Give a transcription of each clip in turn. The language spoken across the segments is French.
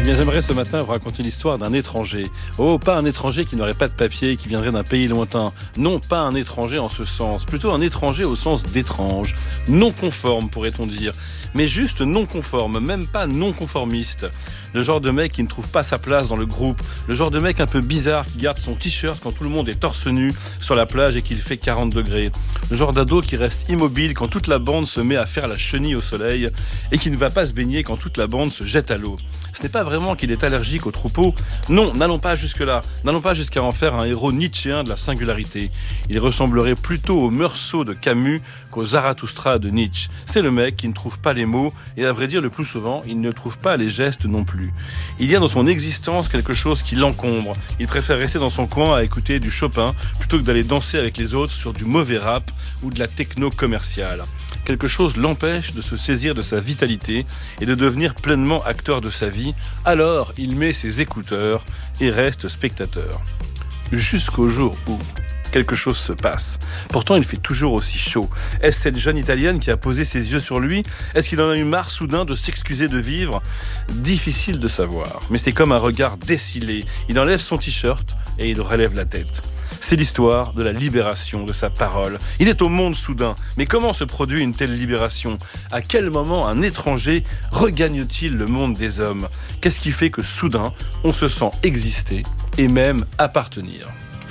bien, j'aimerais ce matin vous raconter l'histoire d'un étranger. Oh, pas un étranger qui n'aurait pas de papier et qui viendrait d'un pays lointain. Non, pas un étranger en ce sens. Plutôt un étranger au sens d'étrange. Non conforme, pourrait-on dire. Mais juste non conforme, même pas non conformiste. Le genre de mec qui ne trouve pas sa place dans le groupe. Le genre de mec un peu bizarre qui garde son t-shirt quand tout le monde est torse nu sur la plage et qu'il fait 40 degrés. Le genre d'ado qui reste immobile quand toute la bande se met à faire la chenille au soleil et qui ne va pas se baigner quand toute la bande se jette à l'eau. Ce n'est pas vraiment qu'il est allergique au troupeau. Non, n'allons pas jusque-là. N'allons pas jusqu'à en faire un héros nietzschéen de la singularité. Il ressemblerait plutôt au Meursault de Camus qu'au Zarathustra de Nietzsche. C'est le mec qui ne trouve pas les mots et, à vrai dire, le plus souvent, il ne trouve pas les gestes non plus. Il y a dans son existence quelque chose qui l'encombre. Il préfère rester dans son coin à écouter du Chopin plutôt que d'aller danser avec les autres sur du mauvais rap ou de la techno commerciale. Quelque chose l'empêche de se saisir de sa vitalité et de devenir pleinement acteur de sa vie. Alors, il met ses écouteurs et reste spectateur. Jusqu'au jour où quelque chose se passe. Pourtant, il fait toujours aussi chaud. Est-ce cette jeune Italienne qui a posé ses yeux sur lui ? Est-ce qu'il en a eu marre soudain de s'excuser de vivre ? Difficile de savoir. Mais c'est comme un regard décilé. Il enlève son t-shirt et il relève la tête. C'est l'histoire de la libération de sa parole. Il est au monde soudain. Mais comment se produit une telle libération ? À quel moment un étranger regagne-t-il le monde des hommes ? Qu'est-ce qui fait que soudain, on se sent exister et même appartenir ?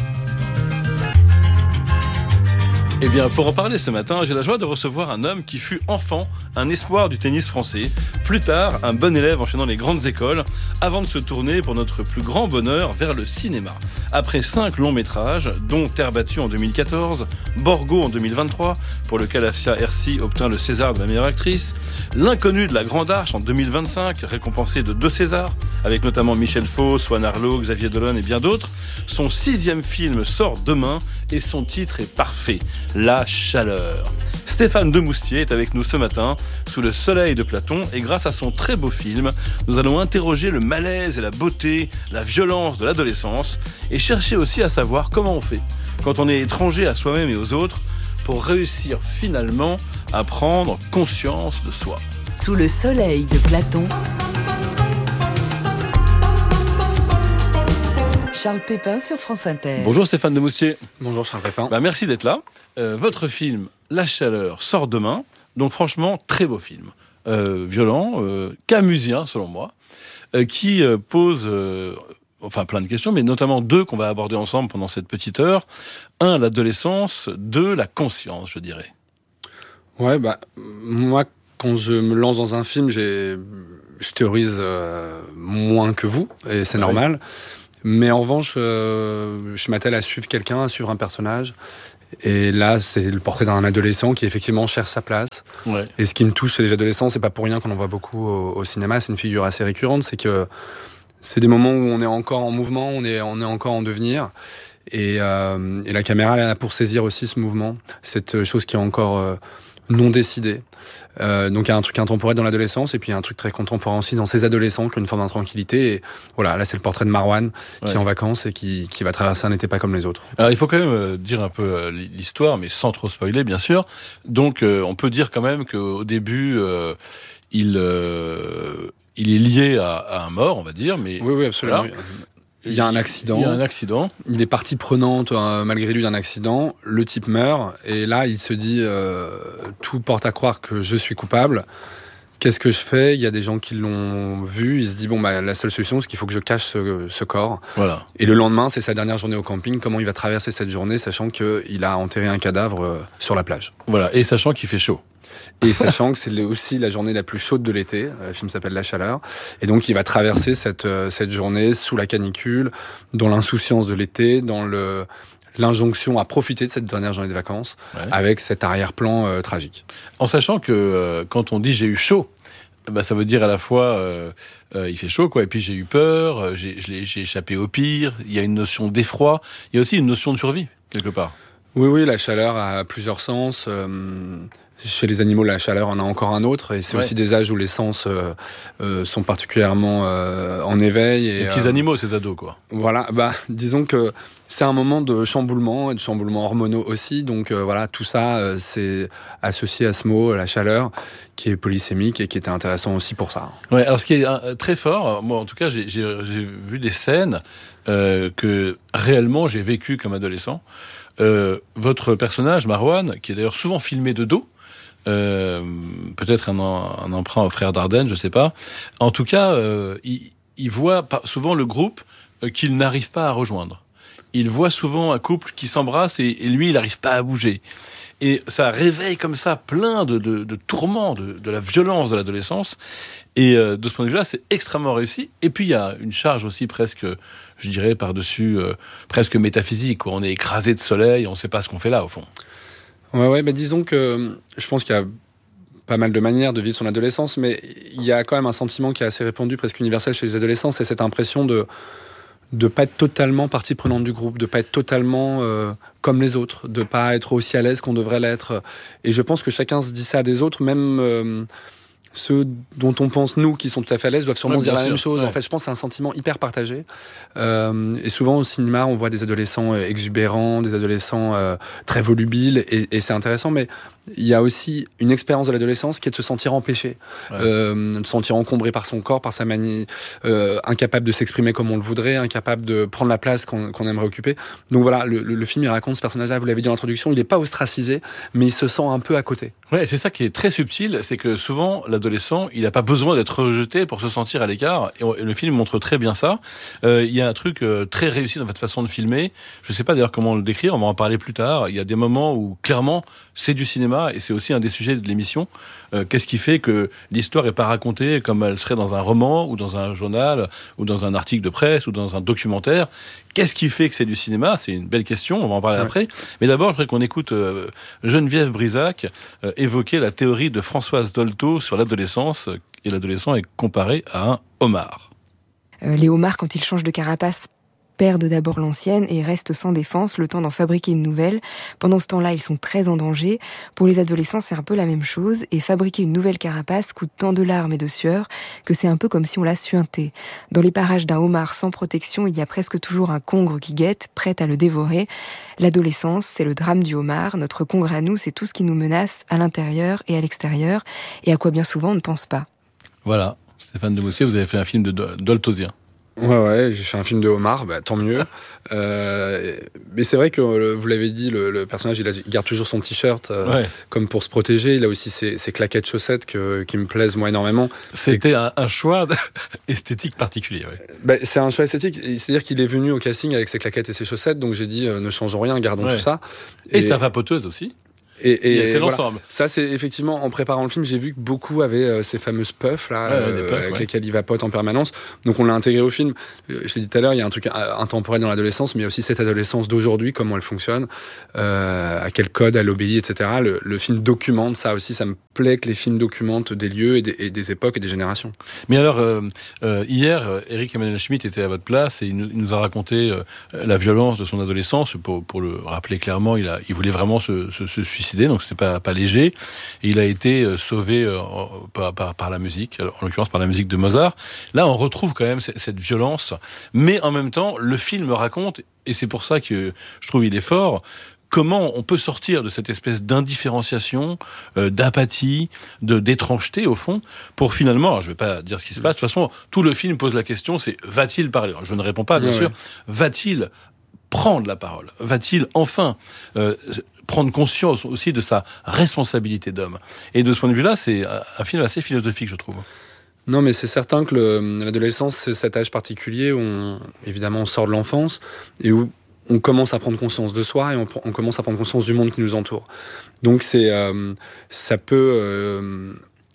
Eh bien, pour en parler ce matin, j'ai la joie de recevoir un homme qui fut enfant un espoir du tennis français, plus tard un bon élève enchaînant les grandes écoles, avant de se tourner pour notre plus grand bonheur vers le cinéma. Après 5 longs métrages, dont Terre battue en 2014, Borgo en 2023, pour lequel Asia Hersi obtint le César de la meilleure actrice, L'inconnu de la Grande Arche en 2025, récompensé de 2 Césars, avec notamment Michel Faux, Swan Arlo, Xavier Dolan et bien d'autres, son 6e film sort demain et son titre est parfait. La chaleur. Stéphane Demoustier est avec nous ce matin sous le soleil de Platon et grâce à son très beau film, nous allons interroger le malaise et la beauté, la violence de l'adolescence et chercher aussi à savoir comment on fait quand on est étranger à soi-même et aux autres pour réussir finalement à prendre conscience de soi. Sous le soleil de Platon, Charles Pépin sur France Inter. Bonjour Stéphane Demoustier. Bonjour Charles Pépin. Merci d'être là. Votre film La chaleur sort demain, donc franchement très beau film, violent, camusien selon moi, qui pose plein de questions, mais notamment 2 qu'on va aborder ensemble pendant cette petite heure. 1, l'adolescence, 2, la conscience, je dirais. Ouais, moi quand je me lance dans un film, je théorise moins que vous, et c'est normal. Mais en revanche, je m'attelle à suivre quelqu'un, à suivre un personnage. Et là, c'est le portrait d'un adolescent qui effectivement cherche sa place. Ouais. Et ce qui me touche chez les adolescents, c'est pas pour rien qu'on en voit beaucoup au cinéma. C'est une figure assez récurrente. C'est que c'est des moments où on est encore en mouvement, on est encore en devenir. Et la caméra elle est là pour saisir aussi ce mouvement, cette chose qui est encore non décidée. Donc il y a un truc intemporel dans l'adolescence et puis il y a un truc très contemporain aussi dans ces adolescents qui ont une forme d'intranquillité. Et voilà, là c'est le portrait de Marwan qui est en vacances et qui va traverser un été pas comme les autres. Alors il faut quand même dire un peu l'histoire, mais sans trop spoiler bien sûr. Donc on peut dire quand même qu'au début il est lié à un mort, on va dire. Mais oui, absolument. Voilà. Il y a un accident. Il est partie prenante, malgré lui, d'un accident. Le type meurt. Et là, il se dit, tout porte à croire que je suis coupable. Qu'est-ce que je fais ? Il y a des gens qui l'ont vu. Il se dit, la seule solution, c'est qu'il faut que je cache ce corps. Voilà. Et le lendemain, c'est sa dernière journée au camping. Comment il va traverser cette journée, sachant qu'il a enterré un cadavre sur la plage. Voilà. Et sachant qu'il fait chaud. Et sachant que c'est aussi la journée la plus chaude de l'été, le film s'appelle La chaleur, et donc il va traverser cette journée sous la canicule, dans l'insouciance de l'été, dans l'injonction à profiter de cette dernière journée de vacances, avec cet arrière-plan tragique. En sachant que quand on dit j'ai eu chaud, ça veut dire à la fois il fait chaud, et puis j'ai eu peur, j'ai échappé au pire, il y a une notion d'effroi, il y a aussi une notion de survie, quelque part. Oui, la chaleur a plusieurs sens. Chez les animaux, la chaleur en a encore un autre, et c'est aussi des âges où les sens sont particulièrement en éveil. Et petits animaux, ces ados, quoi. Voilà, disons que c'est un moment de chamboulement, et de chamboulements hormonaux aussi, donc tout ça, c'est associé à ce mot, la chaleur, qui est polysémique et qui était intéressant aussi pour ça. Ouais, alors ce qui est très fort, moi en tout cas, j'ai vu des scènes que réellement j'ai vécues comme adolescent. Votre personnage, Marouane, qui est d'ailleurs souvent filmé de dos, peut-être un emprunt au frère Dardenne, je sais pas. En tout cas, il voit souvent le groupe qu'il n'arrive pas à rejoindre. Il voit souvent un couple qui s'embrasse et lui, il n'arrive pas à bouger. Et ça réveille comme ça plein de tourments, de la violence de l'adolescence. Et de ce point de vue-là, c'est extrêmement réussi. Et puis, il y a une charge aussi presque, je dirais, par-dessus, presque métaphysique, où on est écrasé de soleil, on ne sait pas ce qu'on fait là, au fond. Ouais, disons que je pense qu'il y a pas mal de manières de vivre son adolescence, mais il y a quand même un sentiment qui est assez répandu, presque universel chez les adolescents, c'est cette impression de pas être totalement partie prenante du groupe, de pas être totalement comme les autres, de pas être aussi à l'aise qu'on devrait l'être. Et je pense que chacun se dit ça à des autres, même ceux dont on pense, nous, qui sont tout à fait à l'aise, doivent sûrement dire la même chose. Ouais. En fait, je pense que c'est un sentiment hyper partagé. Et souvent, au cinéma, on voit des adolescents exubérants, des adolescents très volubiles, et c'est intéressant, mais il y a aussi une expérience de l'adolescence qui est de se sentir empêché, de se sentir encombré par son corps, par sa manie, incapable de s'exprimer comme on le voudrait, incapable de prendre la place qu'on aimerait occuper. Donc voilà, le film, il raconte ce personnage-là, vous l'avez dit en introduction, il n'est pas ostracisé, mais il se sent un peu à côté. Ouais, c'est ça qui est très subtil, c'est que souvent, l'adolescent, il n'a pas besoin d'être rejeté pour se sentir à l'écart, et le film montre très bien ça. Il y a un truc très réussi dans votre façon de filmer, je ne sais pas d'ailleurs comment le décrire, on va en parler plus tard. Il y a des moments où, clairement, c'est du cinéma, et c'est aussi un des sujets de l'émission. Qu'est-ce qui fait que l'histoire n'est pas racontée comme elle serait dans un roman, ou dans un journal, ou dans un article de presse, ou dans un documentaire? Qu'est-ce qui fait que c'est du cinéma? C'est une belle question, on va en parler après. Mais d'abord, je voudrais qu'on écoute Geneviève Brisac évoquer la théorie de Françoise Dolto sur l'adolescence, et l'adolescent est comparé à un homard. Les homards, quand ils changent de carapace, perdent d'abord l'ancienne et restent sans défense le temps d'en fabriquer une nouvelle. Pendant ce temps-là, ils sont très en danger. Pour les adolescents, c'est un peu la même chose, et fabriquer une nouvelle carapace coûte tant de larmes et de sueur que c'est un peu comme si on la suintait. Dans les parages d'un homard sans protection, il y a presque toujours un congre qui guette, prêt à le dévorer. L'adolescence, c'est le drame du homard. Notre congre à nous, c'est tout ce qui nous menace à l'intérieur et à l'extérieur, et à quoi bien souvent on ne pense pas. Voilà, Stéphane Demoustier, vous avez fait un film de Doltosien. Ouais, j'ai fait un film de homard, tant mieux. Mais c'est vrai que, vous l'avez dit, le personnage, il garde toujours son t-shirt, comme pour se protéger. Il a aussi ses claquettes chaussettes qui me plaisent, moi, énormément. C'était un choix esthétique particulier, c'est un choix esthétique. C'est-à-dire qu'il est venu au casting avec ses claquettes et ses chaussettes, donc j'ai dit, ne changeons rien, gardons tout ça. Et sa vapoteuse aussi. Et c'est l'ensemble. Ça, c'est effectivement, en préparant le film, j'ai vu que beaucoup avaient ces fameuses puffs là, avec lesquelles ils vapotent en permanence. Donc on l'a intégré au film. Je l'ai dit tout à l'heure, il y a un truc intemporel dans l'adolescence, mais il y a aussi cette adolescence d'aujourd'hui, comment elle fonctionne, à quel code elle obéit, etc. Le film documente ça aussi. Ça me plaît que les films documentent des lieux et des époques et des générations. Mais alors, hier, Éric Emmanuel Schmitt était à votre place et il nous a raconté la violence de son adolescence. Pour le rappeler clairement, il voulait vraiment se suicider. Donc c'était pas léger. Et il a été sauvé par la musique, en l'occurrence par la musique de Mozart. Là, on retrouve quand même cette violence, mais en même temps, le film raconte, et c'est pour ça que je trouve il est fort, comment on peut sortir de cette espèce d'indifférenciation, d'apathie, d'étrangeté au fond, pour finalement, alors je vais pas dire ce qui se passe, de toute façon, tout le film pose la question, c'est va-t-il parler? Alors, je ne réponds pas, bien sûr. Va-t-il prendre la parole? Va-t-il enfin prendre conscience aussi de sa responsabilité d'homme? Et de ce point de vue-là, c'est un film assez philosophique, je trouve. Non, mais c'est certain que l'adolescence, c'est cet âge particulier où, évidemment, on sort de l'enfance et où on commence à prendre conscience de soi et on commence à prendre conscience du monde qui nous entoure. Donc ça peut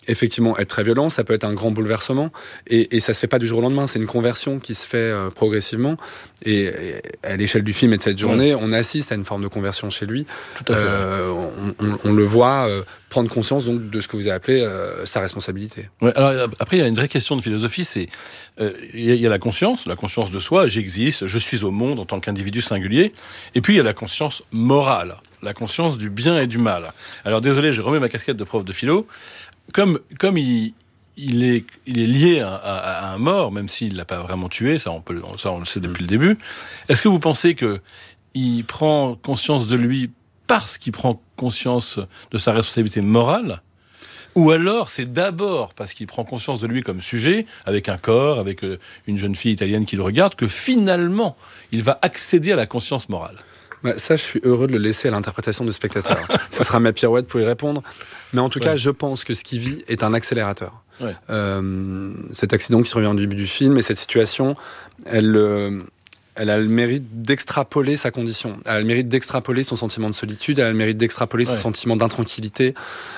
effectivement être très violent, ça peut être un grand bouleversement, et ça se fait pas du jour au lendemain, c'est une conversion qui se fait progressivement, et à l'échelle du film et de cette journée, on assiste à une forme de conversion chez lui. Tout à fait. On le voit prendre conscience donc de ce que vous avez appelé sa responsabilité. Ouais, alors après, il y a une vraie question de philosophie, c'est il y a la conscience de soi, j'existe, je suis au monde en tant qu'individu singulier, et puis il y a la conscience morale, la conscience du bien et du mal. Alors désolé, je remets ma casquette de prof de philo. Comme il est lié à un mort, même s'il l'a pas vraiment tué, ça on le sait depuis le début. Est-ce que vous pensez que il prend conscience de lui parce qu'il prend conscience de sa responsabilité morale, ou alors c'est d'abord parce qu'il prend conscience de lui comme sujet, avec un corps, avec une jeune fille italienne qui le regarde, que finalement il va accéder à la conscience morale? Ça, je suis heureux de le laisser à l'interprétation du spectateur. Ce sera ma pirouette pour y répondre. Mais en tout cas, je pense que ce qu'il vit est un accélérateur. Ouais. Cet accident qui se revient au début du film et cette situation, elle a le mérite d'extrapoler sa condition. Elle a le mérite d'extrapoler son sentiment de solitude. Elle a le mérite d'extrapoler son sentiment d'intranquillité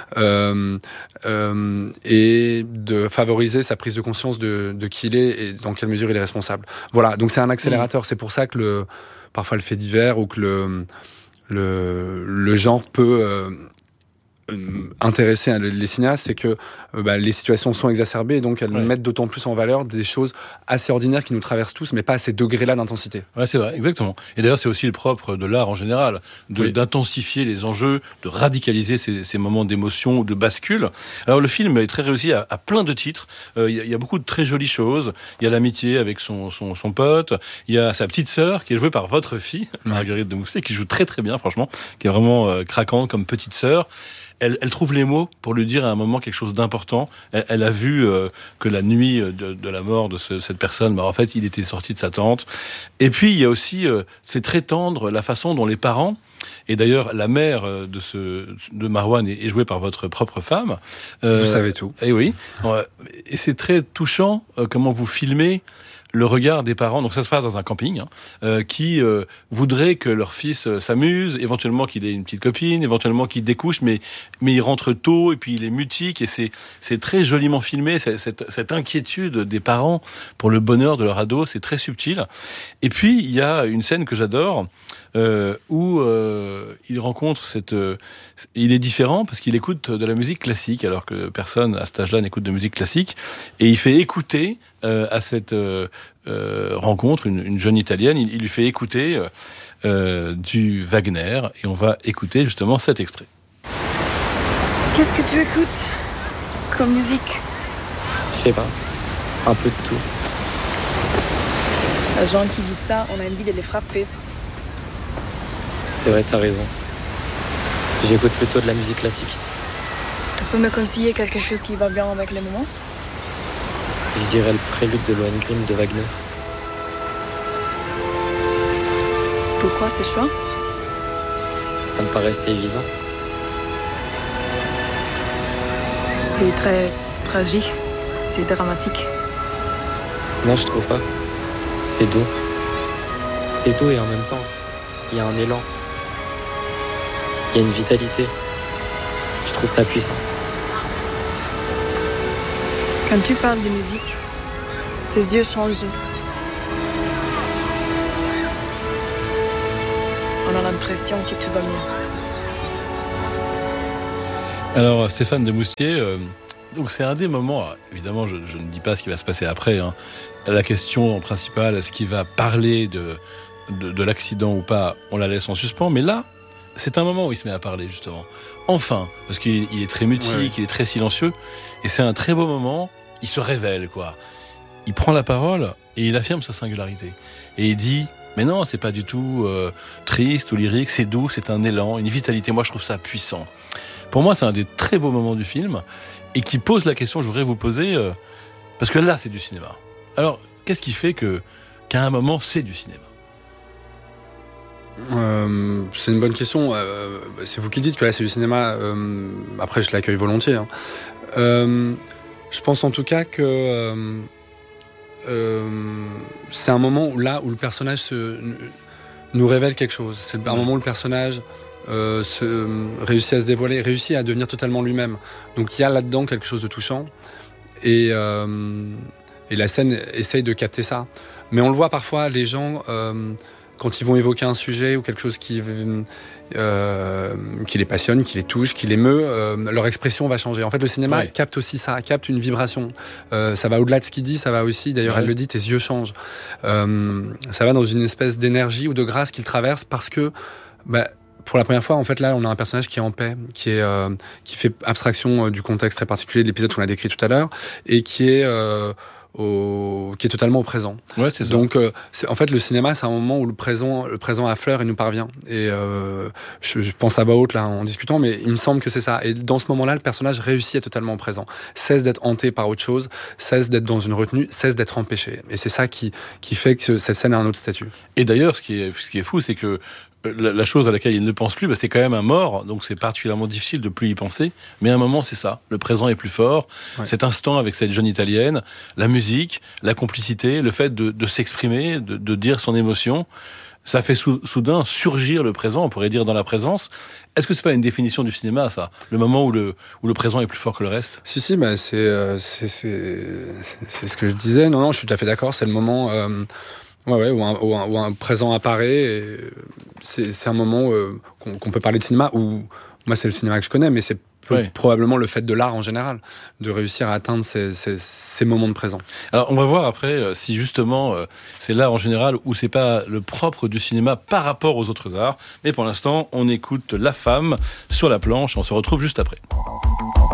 et de favoriser sa prise de conscience de qui il est et dans quelle mesure il est responsable. Voilà, donc c'est un accélérateur. C'est pour ça que parfois le fait divers ou que le genre peut intéresser les cinéastes, c'est que les situations sont exacerbées et donc elles mettent d'autant plus en valeur des choses assez ordinaires qui nous traversent tous, mais pas à ces degrés-là d'intensité. Ouais, c'est vrai, exactement. Et d'ailleurs, c'est aussi le propre de l'art en général, d'intensifier les enjeux, de radicaliser ces moments d'émotion ou de bascule. Alors le film est très réussi à plein de titres. Il y a beaucoup de très jolies choses. Il y a l'amitié avec son pote. Il y a sa petite sœur qui est jouée par votre fille, Marguerite de Moustier, qui joue très très bien, franchement, qui est vraiment craquante comme petite sœur. Elle trouve les mots pour lui dire à un moment quelque chose d'important. Elle a vu que la nuit de la mort de cette personne, en fait, il était sorti de sa tente. Et puis, il y a aussi, c'est très tendre, la façon dont les parents, et d'ailleurs, la mère de Marouane est jouée par votre propre femme. Vous savez tout. Et oui. Et c'est très touchant comment vous filmez le regard des parents, donc ça se passe dans un camping, qui voudraient que leur fils s'amuse, éventuellement qu'il ait une petite copine, éventuellement qu'il découche, mais il rentre tôt et puis il est mutique, et c'est très joliment filmé, cette inquiétude des parents pour le bonheur de leur ado, c'est très subtil. Et puis il y a une scène que j'adore, où il rencontre il est différent parce qu'il écoute de la musique classique, alors que personne à cet âge-là n'écoute de musique classique, et il fait écouter à cette rencontre une jeune italienne, il lui fait écouter du Wagner, et on va écouter justement cet extrait. Qu'est-ce que tu écoutes comme musique? Je sais pas, un peu de tout. Les gens qui disent ça, on a envie de les frapper. C'est vrai, t'as raison. J'écoute plutôt de la musique classique. Tu peux me conseiller quelque chose qui va bien avec les moments? Je dirais le prélude de Lohengrin de Wagner. Pourquoi ce choix? Ça me paraissait évident. C'est très tragique, c'est dramatique. Non, je trouve pas. C'est doux. C'est doux et en même temps, il y a un élan. Il y a une vitalité. Je trouve ça puissant. Quand tu parles de musique, tes yeux changent. On a l'impression que tout va mieux. Alors Stéphane de Moustier, donc c'est un des moments, évidemment je ne dis pas ce qui va se passer après, la question principale, est-ce qu'il va parler de l'accident ou pas, on la laisse en suspens, mais là, c'est un moment où il se met à parler justement. Enfin, parce qu'il est très mutique, il est très silencieux, et c'est un très beau moment, il se révèle quoi. Il prend la parole et il affirme sa singularité. Et il dit, mais non, c'est pas du tout triste ou lyrique, c'est doux, c'est un élan, une vitalité. Moi, je trouve ça puissant. Pour moi, c'est un des très beaux moments du film et qui pose la question que je voudrais vous poser, parce que là, c'est du cinéma. Alors, qu'est-ce qui fait qu'à un moment, c'est du cinéma ? C'est une bonne question. C'est vous qui dites que là, c'est du cinéma. Après, je l'accueille volontiers. Je pense en tout cas que c'est un moment où le personnage nous révèle quelque chose. C'est un moment où le personnage réussit à se dévoiler, réussit à devenir totalement lui-même. Donc il y a là-dedans quelque chose de touchant. Et la scène essaye de capter ça. Mais on le voit parfois, les gens, quand ils vont évoquer un sujet ou quelque chose qui les passionne, qui les touche, qui les meut, leur expression va changer. En fait, le cinéma capte aussi ça, capte une vibration. Ça va au-delà de ce qu'il dit, ça va aussi, d'ailleurs elle le dit, tes yeux changent. Ça va dans une espèce d'énergie ou de grâce qu'il traverse parce que... pour la première fois, en fait, là, on a un personnage qui est en paix, qui fait abstraction du contexte très particulier de l'épisode qu'on a décrit tout à l'heure, et qui est totalement au présent. Ouais, c'est ça. Donc, en fait, le cinéma, c'est un moment où le présent affleure et nous parvient. Et je pense à voix haute, là, en discutant, mais il me semble que c'est ça. Et dans ce moment-là, le personnage réussit à être totalement présent. Cesse d'être hanté par autre chose, cesse d'être dans une retenue, cesse d'être empêché. Et c'est ça qui fait que cette scène a un autre statut. Et d'ailleurs, ce qui est fou, c'est que la chose à laquelle il ne pense plus, c'est quand même un mort, donc c'est particulièrement difficile de plus y penser. Mais à un moment, c'est ça. Le présent est plus fort. Ouais. Cet instant avec cette jeune Italienne, la musique, la complicité, le fait de s'exprimer, de dire son émotion, ça fait soudain surgir le présent, on pourrait dire dans la présence. Est-ce que c'est pas une définition du cinéma, ça ? Le moment où le présent est plus fort que le reste ? Si, c'est ce que je disais. Non, je suis tout à fait d'accord. C'est le moment... où un présent apparaît. Et c'est un moment qu'on peut parler de cinéma, où moi c'est le cinéma que je connais, mais c'est probablement le fait de l'art en général, de réussir à atteindre ces moments de présent. Alors on va voir après si justement c'est l'art en général ou c'est pas le propre du cinéma par rapport aux autres arts. Mais pour l'instant, on écoute La Femme sur la planche et on se retrouve juste après.